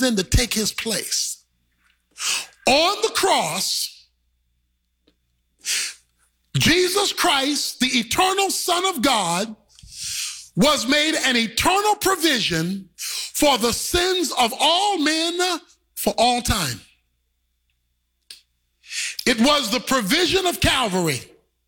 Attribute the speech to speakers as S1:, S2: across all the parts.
S1: in to take his place. On the cross, Jesus Christ, the eternal Son of God, was made an eternal provision for the sins of all men for all time. It was the provision of Calvary.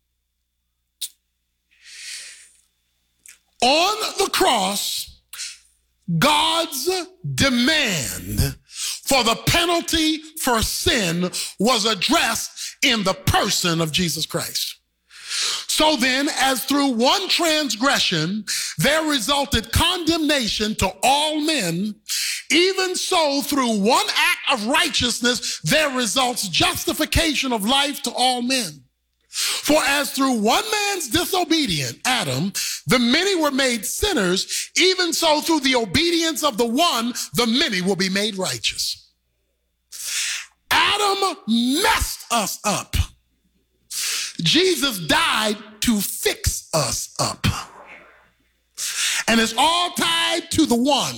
S1: On the cross, God's demand for the penalty for sin was addressed in the person of Jesus Christ. So then, as through one transgression there resulted condemnation to all men, even so through one act of righteousness there results justification of life to all men. For as through one man's disobedience, Adam, the many were made sinners, even so through the obedience of the one, the many will be made righteous. Adam messed us up. Jesus died to fix us up. And it's all tied to the one.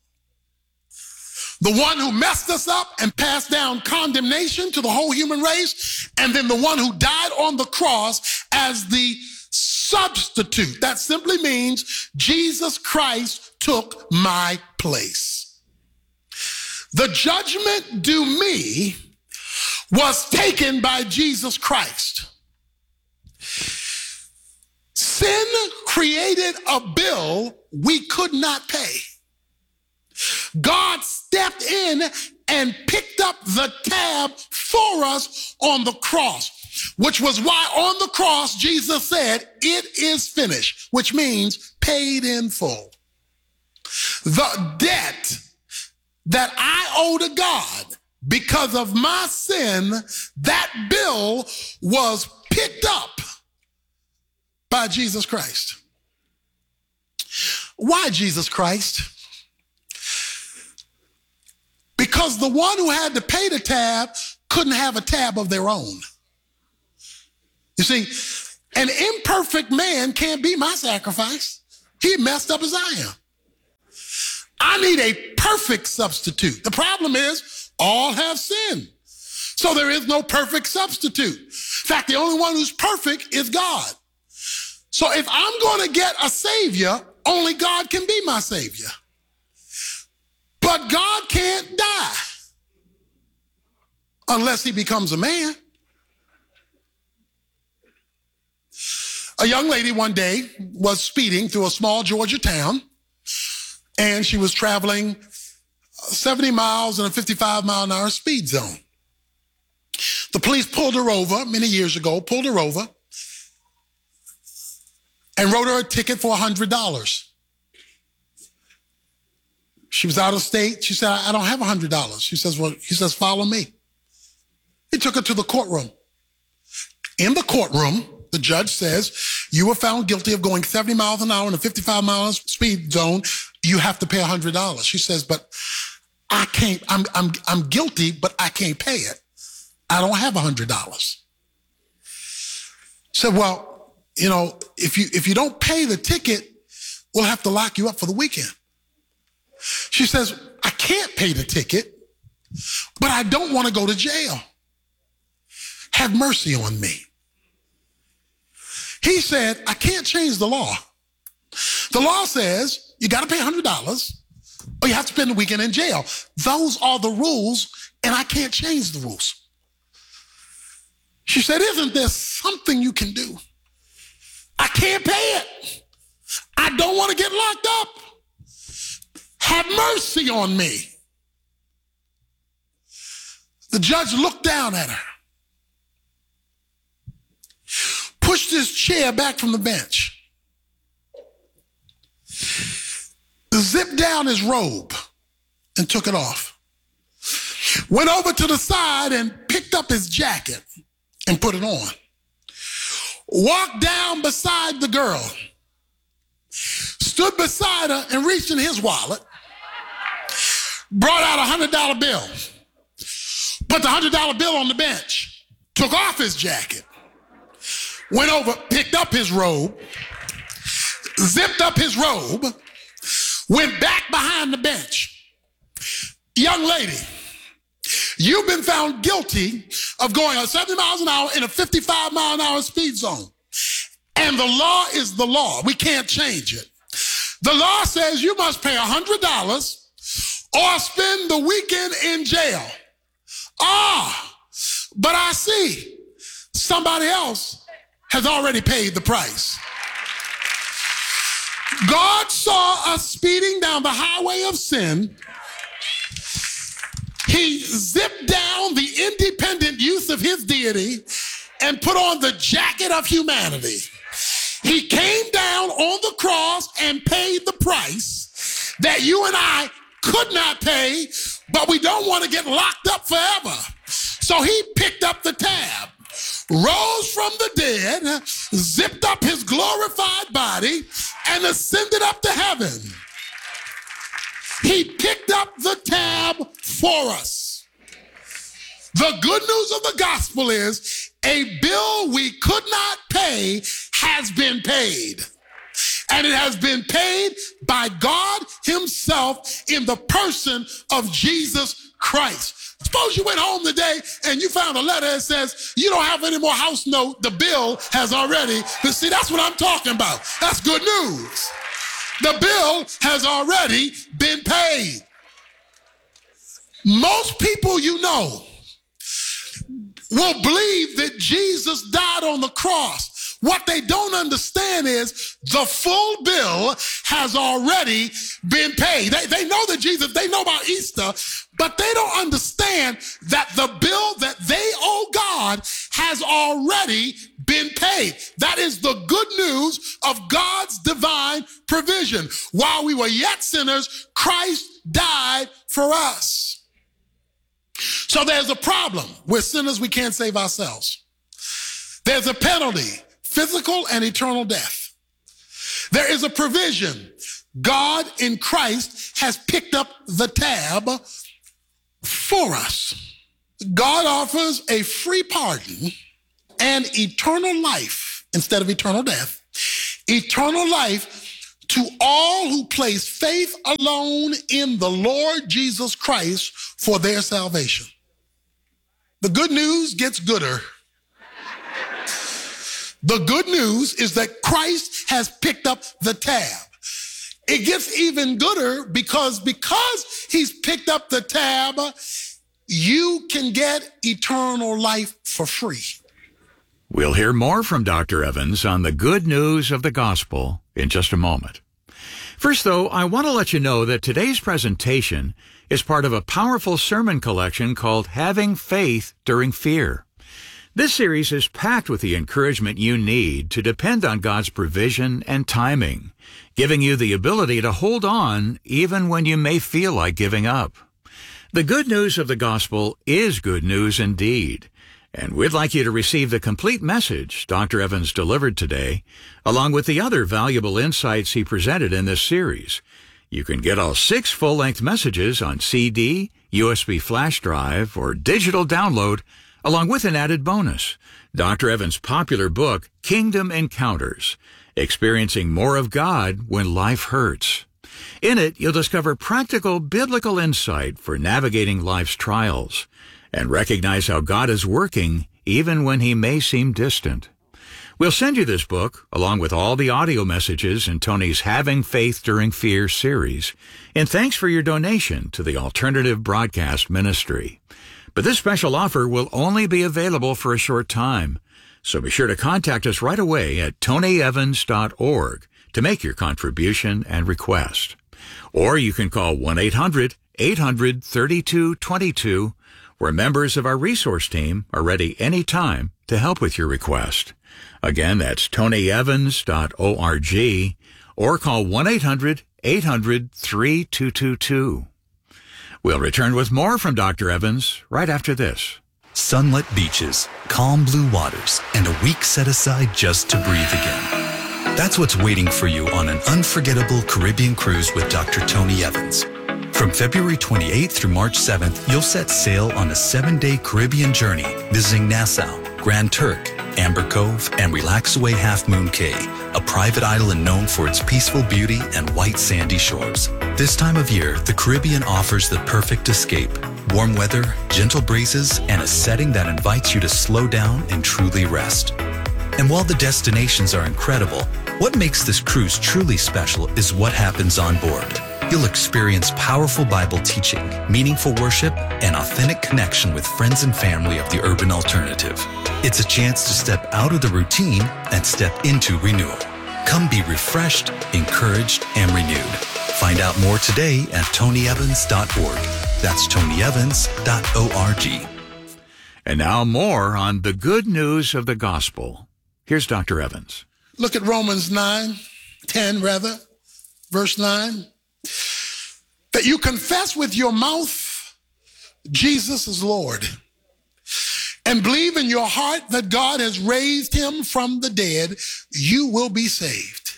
S1: The one who messed us up and passed down condemnation to the whole human race, and then the one who died on the cross as the substitute. That simply means Jesus Christ took my place. The judgment due me was taken by Jesus Christ. Sin created a bill we could not pay. God stepped in and picked up the tab for us on the cross, which was why on the cross Jesus said, "It is finished," which means paid in full. The debt that I owe to God because of my sin, that bill was picked up by Jesus Christ. Why Jesus Christ? Because the one who had to pay the tab couldn't have a tab of their own. You see, an imperfect man can't be my sacrifice. He messed up as I am. I need a perfect substitute. The problem is all have sinned. So there is no perfect substitute. In fact, the only one who's perfect is God. So if I'm going to get a savior, only God can be my savior. But God can't die unless he becomes a man. A young lady one day was speeding through a small Georgia town, and she was traveling 70 miles in a 55-mile-an-hour speed zone. The police pulled her over many years ago, and wrote her a ticket for $100. She was out of state. She said, "I don't have $100. He says, "Follow me." He took her to the courtroom. In the courtroom, the judge says, "You were found guilty of going 70 miles an hour in a 55-mile speed zone. You have to pay $100. She says, "But I can't, I'm guilty, but I can't pay it. I don't have $100. He said, "Well, you know, if you don't pay the ticket, we'll have to lock you up for the weekend." She says, "I can't pay the ticket, but I don't want to go to jail. Have mercy on me." He said, "I can't change the law. The law says you got to pay $100 or you have to spend the weekend in jail. Those are the rules, and I can't change the rules." She said, "Isn't there something you can do? I can't pay it. I don't want to get locked up. Have mercy on me." The judge looked down at her, pushed his chair back from the bench, zipped down his robe and took it off, went over to the side and picked up his jacket and put it on, walked down beside the girl, stood beside her and reached in his wallet, brought out a $100 bill, put the $100 bill on the bench, took off his jacket, went over, picked up his robe, zipped up his robe, went back behind the bench, Young lady, you've been found guilty of going at 70 miles an hour in a 55 mile an hour speed zone. And the law is the law. We can't change it. The law says you must pay $100 or spend the weekend in jail. But I see somebody else has already paid the price. God saw us speeding down the highway of sin. He zipped down the independent use of his deity and put on the jacket of humanity. He came down on the cross and paid the price that you and I could not pay, but we don't want to get locked up forever. So he picked up the tab, rose from the dead, zipped up his glorified body, and ascended up to heaven. He picked up the tab for us. The good news of the gospel is a bill we could not pay has been paid. And it has been paid by God himself in the person of Jesus Christ. Suppose you went home today and you found a letter that says you don't have any more house note. The bill has already. See, that's what I'm talking about. That's good news. The bill has already been paid. Most people you know will believe that Jesus died on the cross. What they don't understand is the full bill has already been paid. They know that Jesus, they know about Easter, but they don't understand that the bill that they owe God has already been paid. That is the good news of God's divine provision. While we were yet sinners, Christ died for us. So there's a problem. We're sinners, we can't save ourselves. There's a penalty, physical and eternal death. There is a provision. God in Christ has picked up the tab for us. God offers a free pardon and eternal life instead of eternal death. Eternal life to all who place faith alone in the Lord Jesus Christ for their salvation. The good news gets gooder. The good news is that Christ has picked up the tab. It gets even gooder because he's picked up the tab, you can get eternal life for free.
S2: We'll hear more from Dr. Evans on the good news of the gospel in just a moment. First, though, I want to let you know that today's presentation is part of a powerful sermon collection called Having Faith During Fear. This series is packed with the encouragement you need to depend on God's provision and timing, giving you the ability to hold on even when you may feel like giving up. The good news of the gospel is good news indeed, and we'd like you to receive the complete message Dr. Evans delivered today, along with the other valuable insights he presented in this series. You can get all 6 full-length messages on CD, USB flash drive, or digital download, along with an added bonus, Dr. Evans' popular book, Kingdom Encounters, Experiencing More of God When Life Hurts. In it, you'll discover practical biblical insight for navigating life's trials and recognize how God is working even when he may seem distant. We'll send you this book, along with all the audio messages in Tony's Having Faith During Fear series, and thanks for your donation to the Alternative Broadcast Ministry. But this special offer will only be available for a short time, so be sure to contact us right away at tonyevans.org to make your contribution and request. Or you can call 1-800-800-3222, where members of our resource team are ready anytime to help with your request. Again, that's tonyevans.org, or call 1-800-800-3222. We'll return with more from Dr. Evans right after this.
S3: Sunlit beaches, calm blue waters, and a week set aside just to breathe again. That's what's waiting for you on an unforgettable Caribbean cruise with Dr. Tony Evans. From February 28th through March 7th, you'll set sail on a 7-day Caribbean journey, visiting Nassau, Grand Turk, Amber Cove, and Relaxaway Half Moon Cay, a private island known for its peaceful beauty and white sandy shores. This time of year, the Caribbean offers the perfect escape. Warm weather, gentle breezes, and a setting that invites you to slow down and truly rest. And while the destinations are incredible, what makes this cruise truly special is what happens on board. You'll experience powerful Bible teaching, meaningful worship, and authentic connection with friends and family of the urban alternative. It's a chance to step out of the routine and step into renewal. Come be refreshed, encouraged, and renewed. Find out more today at tonyevans.org. That's tonyevans.org.
S2: And now more on the good news of the gospel. Here's Dr. Evans.
S1: Look at Romans 10, verse 9. That you confess with your mouth Jesus is Lord, and believe in your heart that God has raised him from the dead, you will be saved.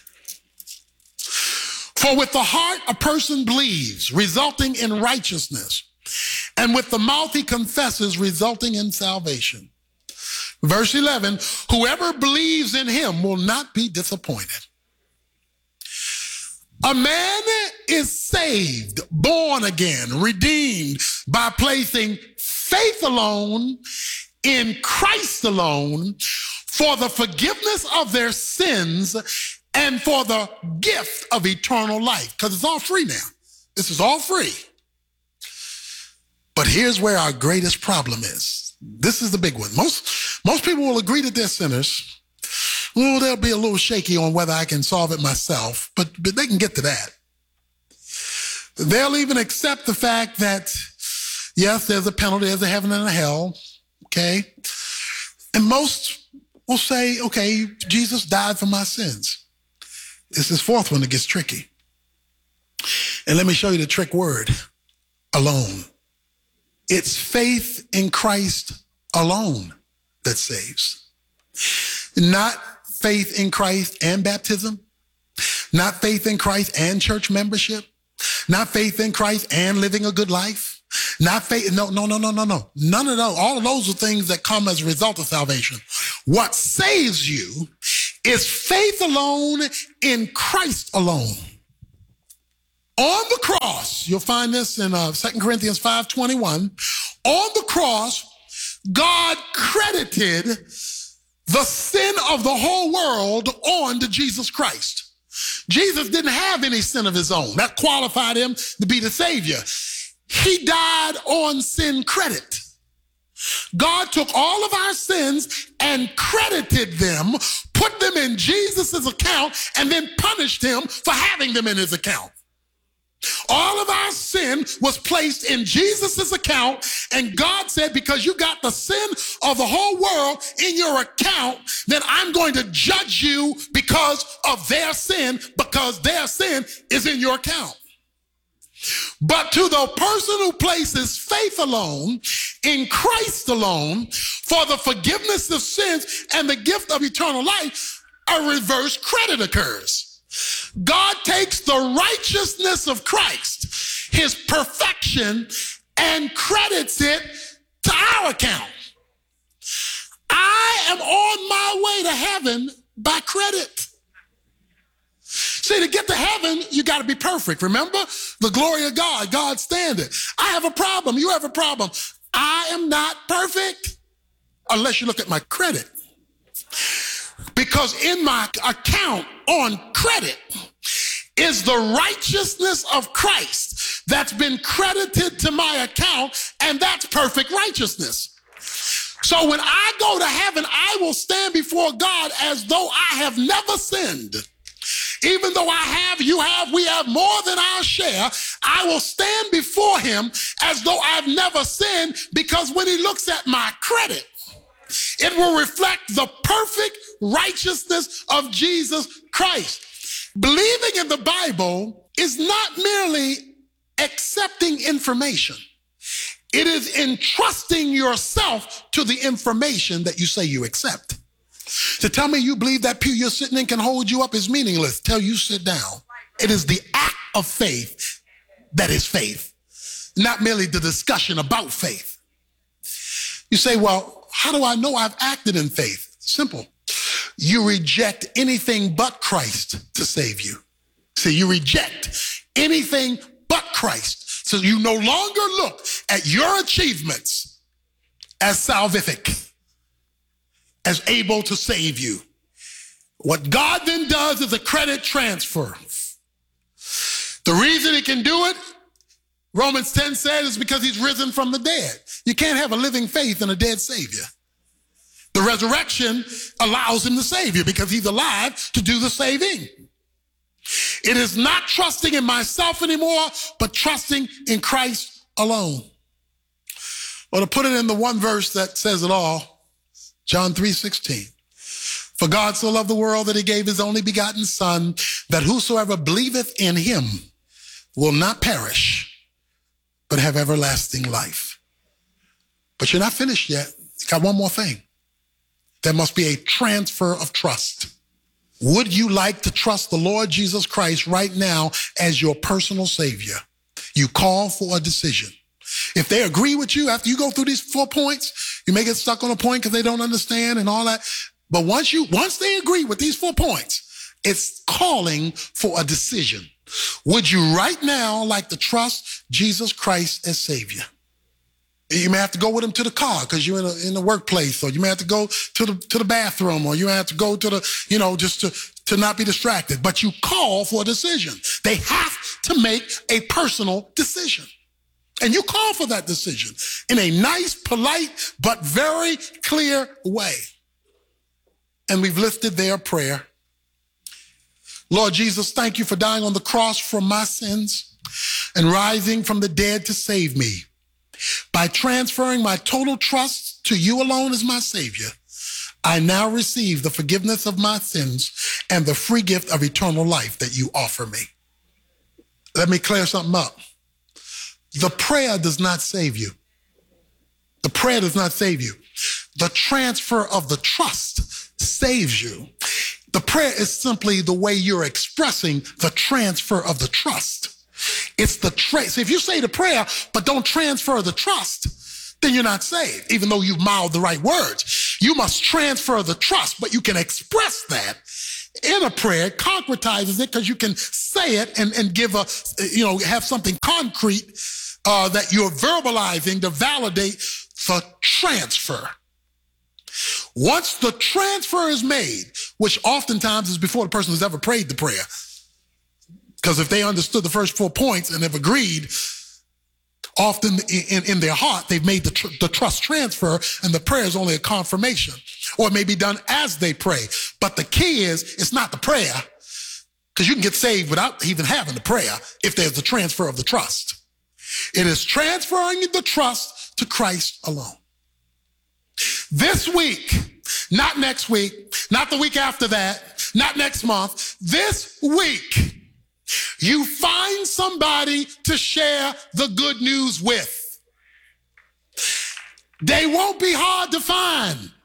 S1: For with the heart a person believes, resulting in righteousness, and with the mouth he confesses, resulting in salvation. Verse 11, whoever believes in him will not be disappointed. A man is saved, born again, redeemed by placing faith alone in Christ alone for the forgiveness of their sins and for the gift of eternal life. Because it's all free now. This is all free. But here's where our greatest problem is. This is the big one. Most people will agree that they're sinners. Well, they'll be a little shaky on whether I can solve it myself, but they can get to that. They'll even accept the fact that, yes, there's a penalty, there's a heaven and a hell, okay? And most will say, okay, Jesus died for my sins. It's this fourth one that gets tricky. And let me show you the trick word, alone. It's faith in Christ alone that saves. Not faith in Christ and baptism, not faith in Christ and church membership, not faith in Christ and living a good life, not faith, no. None of those. All of those are things that come as a result of salvation. What saves you is faith alone in Christ alone. On the cross, you'll find this in 2 Corinthians 5:21, on the cross, God credited the sin of the whole world on to Jesus Christ. Jesus didn't have any sin of his own. That qualified him to be the Savior. He died on sin credit. God took all of our sins and credited them, put them in Jesus' account, and then punished him for having them in his account. All of our sin was placed in Jesus' account, and God said, because you got the sin of the whole world in your account, then I'm going to judge you because of their sin, because their sin is in your account. But to the person who places faith alone in Christ alone for the forgiveness of sins and the gift of eternal life, a reverse credit occurs. God takes the righteousness of Christ, his perfection, and credits it to our account. I am on my way to heaven by credit. See, to get to heaven, you got to be perfect. Remember? The glory of God, God's standard. I have a problem. You have a problem. I am not perfect unless you look at my credit. Because in my account on credit is the righteousness of Christ that's been credited to my account, and that's perfect righteousness. So when I go to heaven, I will stand before God as though I have never sinned. Even though we have more than our share, I will stand before him as though I've never sinned, because when he looks at my credit, it will reflect the perfect righteousness of Jesus Christ. Believing in the Bible is not merely accepting information. It is entrusting yourself to the information that you say you accept. To tell me you believe that pew you're sitting in can hold you up is meaningless. Tell you sit down. It is the act of faith that is faith, not merely the discussion about faith. You say, well, how do I know I've acted in faith? Simple. you reject anything but Christ to save you. See, you reject anything but Christ. So you no longer look at your achievements as salvific, as able to save you. What God then does is a credit transfer. The reason he can do it, Romans 10 says, is because he's risen from the dead. You can't have a living faith in a dead Savior. The resurrection allows him to save you because he's alive to do the saving. It is not trusting in myself anymore, but trusting in Christ alone. Or to put it in the one verse that says it all, John 3:16. For God so loved the world that he gave his only begotten Son, that whosoever believeth in him will not perish, but have everlasting life. But you're not finished yet. You got one more thing. There must be a transfer of trust. Would you like to trust the Lord Jesus Christ right now as your personal Savior? You call for a decision. If they agree with you after you go through these 4 points, you may get stuck on a point because they don't understand and all that. But once they agree with these 4 points, it's calling for a decision. Would you right now like to trust Jesus Christ as Savior? You may have to go with him to the car because you're in the workplace, or you may have to go to the bathroom, or you may have to go to the, just to not be distracted. But you call for a decision. They have to make a personal decision. And you call for that decision in a nice, polite, but very clear way. And we've lifted their prayer. Lord Jesus, thank you for dying on the cross for my sins and rising from the dead to save me. By transferring my total trust to you alone as my Savior, I now receive the forgiveness of my sins and the free gift of eternal life that you offer me. Let me clear something up. The prayer does not save you. The prayer does not save you. The transfer of the trust saves you. The prayer is simply the way you're expressing the transfer of the trust. It's the so if you say the prayer but don't transfer the trust, then you're not saved, even though you've mouthed the right words. You must transfer the trust, but you can express that in a prayer. It concretizes it because you can say it and give have something concrete that you're verbalizing to validate the transfer. Once the transfer is made, which oftentimes is before the person has ever prayed the prayer, because if they understood the first 4 points and have agreed, often in their heart, they've made the trust transfer, and the prayer is only a confirmation. Or it may be done as they pray. But the key is, it's not the prayer, because you can get saved without even having the prayer if there's the transfer of the trust. It is transferring the trust to Christ alone. This week, not next week, not the week after that, not next month, this week, you find somebody to share the good news with. They won't be hard to find.